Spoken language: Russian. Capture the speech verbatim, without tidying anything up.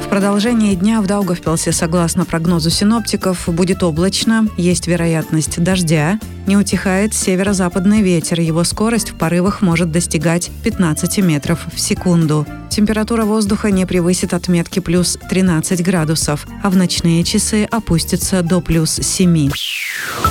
В продолжение дня в Даугавпилсе, согласно прогнозу синоптиков, будет облачно, есть вероятность дождя, не утихает северо-западный ветер, его скорость в порывах может достигать пятнадцать метров в секунду. Температура воздуха не превысит отметки плюс тринадцать градусов, а в ночные часы опустится до плюс семь.